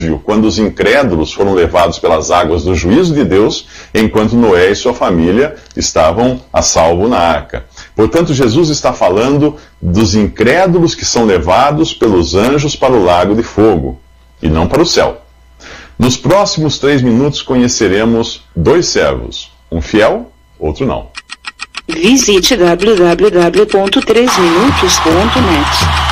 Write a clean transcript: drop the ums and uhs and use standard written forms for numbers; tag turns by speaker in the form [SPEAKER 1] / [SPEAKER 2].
[SPEAKER 1] quando os incrédulos foram levados pelas águas do juízo de Deus, enquanto Noé e sua família estavam a salvo na arca. Portanto, Jesus está falando dos incrédulos que são levados pelos anjos para o lago de fogo, e não para o céu. Nos próximos 3 minutos conheceremos 2 servos, um fiel, outro não.
[SPEAKER 2] Visite www.3minutos.net.